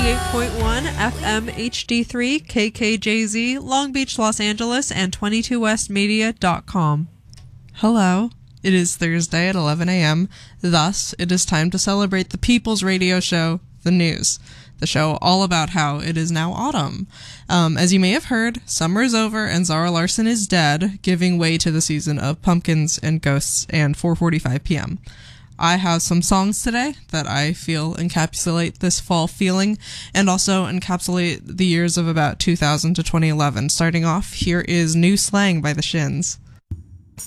98.1 FM HD3 KKJZ, Long Beach, Los Angeles, and 22westmedia.com. Hello. It is Thursday at 11 a.m. Thus, it is time to celebrate the people's radio show, The News. The show all about how it is now autumn. As you may have heard, summer is over and Zara Larsson is dead, giving way to the season of Pumpkins and Ghosts and 4:45 p.m. I have some songs today that I feel encapsulate this fall feeling and also encapsulate the years of about 2000 to 2011. Starting off, here is New Slang by The Shins.